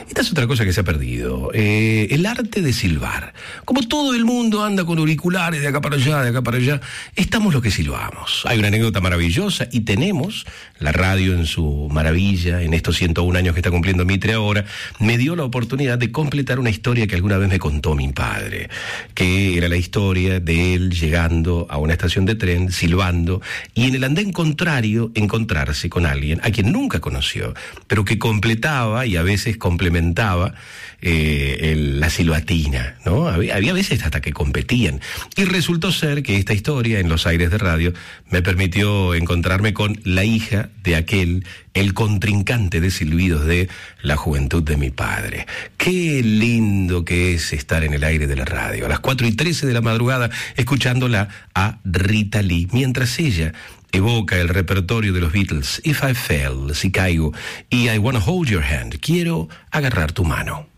Esta es otra cosa que se ha perdido, el arte de silbar. Como todo el mundo anda con auriculares de acá para allá, de acá para allá, estamos los que silbamos. Hay una anécdota maravillosa y tenemos la radio en su maravilla, en estos 101 años que está cumpliendo Mitre ahora, me dio la oportunidad de completar una historia que alguna vez me contó mi padre, que era la historia de él llegando a una estación de tren, silbando, y en el andén contrario encontrarse con alguien a quien nunca conoció, pero que completaba y a veces complementaba la silbatina, ¿no? Había veces hasta que competían. Y resultó ser que esta historia en los aires de radio me permitió encontrarme con la hija de aquel, el contrincante de silbidos de la juventud de mi padre. Qué lindo que es estar en el aire de la radio, a las 4:13 de la madrugada, escuchándola a Rita Lee, mientras ella evoca el repertorio de los Beatles, If I Fell, Si Caigo, y I Wanna Hold Your Hand, Quiero agarrar tu mano.